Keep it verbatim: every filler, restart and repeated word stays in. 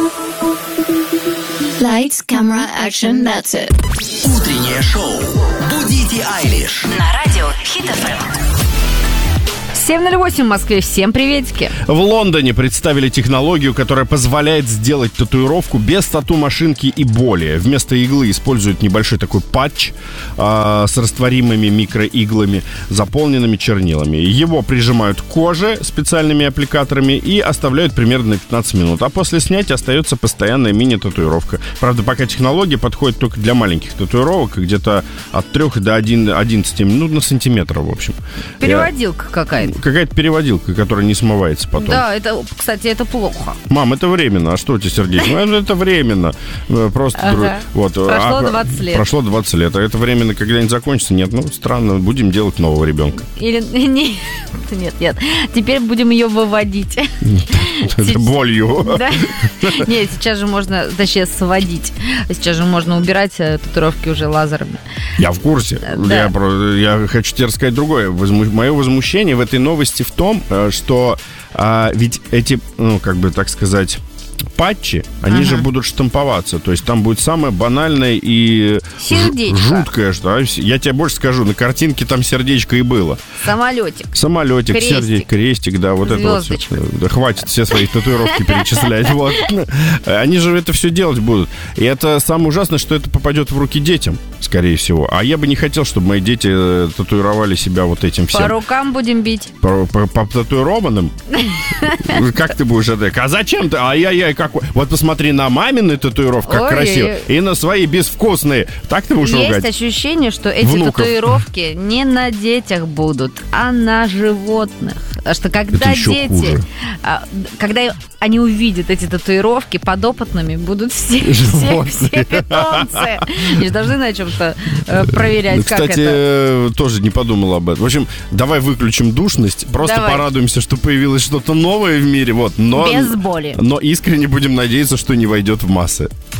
Lights, camera, action, that's it. Утреннее шоу «Будите Айлиш» на радио Хит эф эм. семь ноль восемь в Москве. Всем приветики. В Лондоне представили технологию, которая позволяет сделать татуировку без тату-машинки и боли. Вместо иглы используют небольшой такой патч э, с растворимыми микроиглами, заполненными чернилами. Его прижимают к коже специальными аппликаторами и оставляют примерно на пятнадцать минут. А после снятия остается постоянная мини-татуировка. Правда, пока технология подходит только для маленьких татуировок, где-то от трёх до одиннадцати минут на сантиметр, в общем. Переводилка Я... какая-то. Какая-то переводилка, которая не смывается потом. Да, это, кстати, это плохо. Мам, это временно. А что у тебя сердечко? Ну, это временно. Просто ага. вот. Прошло а, двадцать лет. Прошло двадцать лет. А это временно когда-нибудь закончится? Нет, ну, странно. Будем делать нового ребенка. Или нет, нет, нет. Теперь будем ее выводить. Болью. Да? Нет, сейчас же можно, точнее, сводить. Сейчас же можно убирать татуировки уже лазерами. Я в курсе. Да. Я, я хочу тебе рассказать другое. Возму... Мое возмущение в этой новости в том, что а, ведь эти, ну, как бы так сказать, патчи, они ага. же будут штамповаться. То есть там будет самое банальное и сердечко. Жуткое, что я тебе больше скажу, на картинке там сердечко и было. Самолетик. Самолетик, крестик. сердечко, крестик, да, вот звездочка. Это вот. Да, хватит все свои татуировки перечислять. Вот. Они же это все делать будут. И это самое ужасное, что это попадет в руки детям, скорее всего. А я бы не хотел, чтобы мои дети татуировали себя вот этим всем. По рукам будем бить. По, по, по татуированным? Как ты будешь это? А зачем ты? Ай-яй-яй, какой. Вот посмотри на мамины татуировки, как красиво. И на свои безвкусные. Так ты будешь ругать? Есть ощущение, что эти внуков. Татуировки не на детях будут, а на животных. Потому что когда дети, хуже. когда они увидят эти татуировки, подопытными будут все, все, все питомцы. Они же должны на чем-то э, проверять, ну, как кстати, это. тоже не подумал об этом. В общем, давай выключим душность, просто давай. Порадуемся, что появилось что-то новое в мире. Вот, но, без боли. Но искренне будем надеяться, что не войдет в массы.